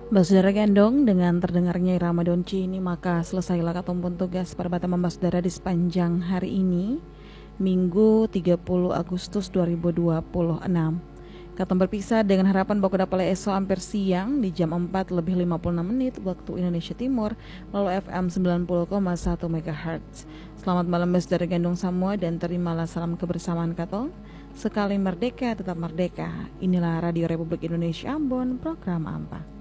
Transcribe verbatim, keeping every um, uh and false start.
Basudara Gandong dengan terdengarnya irama donci ini maka selesailah katumpun tugas perbataan Basudara di sepanjang hari ini, Minggu tiga puluh Agustus dua ribu dua puluh enam. Katon berpisah dengan harapan baku dapat esok hampir siang di jam empat lebih lima puluh enam menit waktu Indonesia Timur melalui F M sembilan puluh koma satu megahertz. Selamat malam Basudara Gandong semua dan terimalah salam kebersamaan Katon. Sekali merdeka tetap merdeka. Inilah Radio Republik Indonesia Ambon, program Ampa.